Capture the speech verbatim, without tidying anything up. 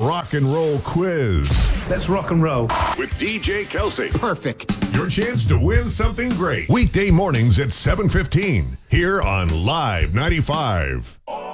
rock and roll quiz. Let's rock and roll. With D J Kelsey. Perfect. Your chance to win something great. Weekday mornings at seven fifteen. Here on Live ninety-five.